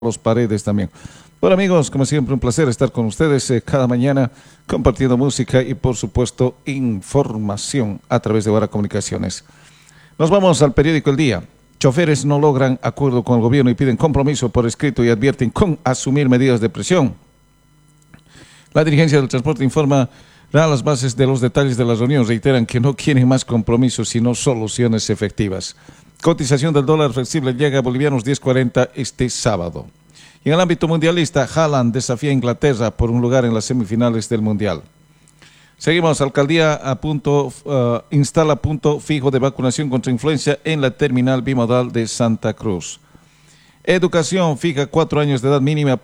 los paredes también. Bueno amigos, como siempre un placer estar con ustedes cada mañana compartiendo música y por supuesto información a través de Guara Comunicaciones. Nos vamos al periódico El Día. Choferes no logran acuerdo con el gobierno y piden compromiso por escrito y advierten con asumir medidas de presión. La dirigencia del transporte informa a las bases de los detalles de la reunión. Reiteran que no quieren más compromisos sino soluciones efectivas. Cotización del dólar flexible llega a bolivianos 10.40 este sábado. Y en el ámbito mundialista, Haaland desafía a Inglaterra por un lugar en las semifinales del Mundial. Seguimos, alcaldía instala punto fijo de vacunación contra influenza en la terminal bimodal de Santa Cruz. Educación fija 4 años de edad mínima